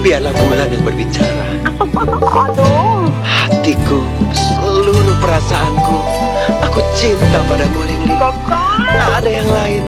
biarlah bulan yang berbicara. Aduh. Hatiku, seluruh perasaanku, aku cinta padamu, Ling Ling. Kakak. Tak ada yang lain